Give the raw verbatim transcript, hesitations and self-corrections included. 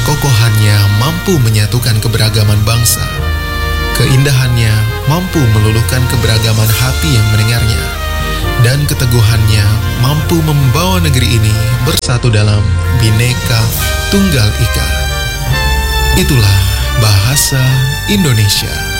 Kekokohannya mampu menyatukan keberagaman bangsa. Keindahannya mampu meluluhkan keberagaman hati yang mendengarnya. Dan keteguhannya mampu membawa negeri ini bersatu dalam Bhinneka Tunggal Ika. Itulah bahasa Indonesia.